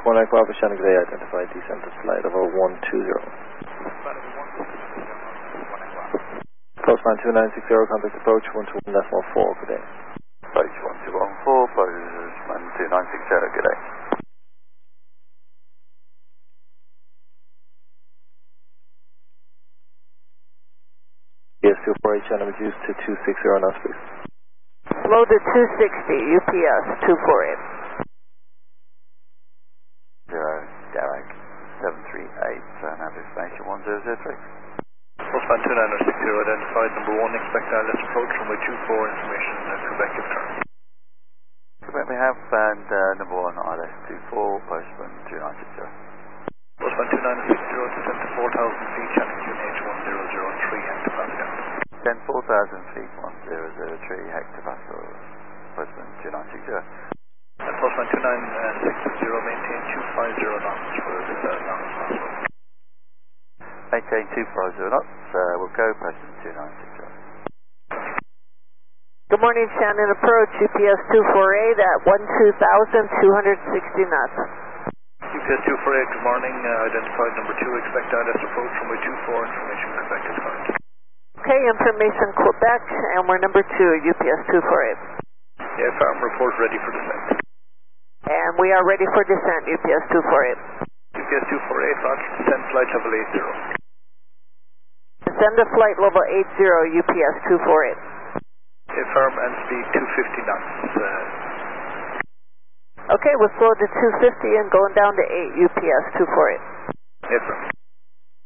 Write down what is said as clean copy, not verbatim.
Mike Bravo, Shannon Gray, identified descent to flight level 120. Postman 2960, contact approach 121.4, good day. Approach 1214, Postman 2960, good day. UPS 248, Shannon reduced to 260 knots, please. Low to 260, UPS 248. Derek 738, Navigator Station 1003. Postman 2960, identified number 1, expect ILS approach runway 24, information Quebec if turn. Quebec we have, and number 1 ILS 24, Postman 2960. Postman 2960, descent to 4,000 feet, channel QNH 1003, hectopascal. Then 4,000 feet, 1003 hectopascal, Postman 2960. And Postman 2960, maintain 250 knots for this knots possible. Maintain 250 knots, we'll go, Postman 2960. Good morning, Shannon approach, UPS 248 at 12,260 knots. UPS 248, good morning, identified number 2, expect ILS approach runway 24, information Quebec is current. Okay, information Quebec, and we're number 2, UPS 248. Yeah, farm report ready for descent. And we are ready for descent, UPS 248. UPS 248, roger, descend flight level 80. Descend to flight level 80, UPS 248. Yeah, firm and speed 250 knots. Okay, we'll slow to 250 and going down to 8, UPS 248. Yeah, firm.